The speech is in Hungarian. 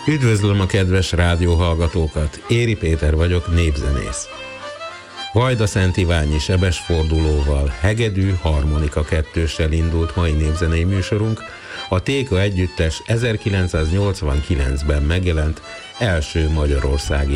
Üdvözlöm a kedves rádióhallgatókat, Éri Péter vagyok, népzenész. Vajda Szent Iványi sebes fordulóval, hegedű, harmonika kettőssel indult mai népzenei műsorunk, a Téka együttes 1989-ben megjelent első magyarországi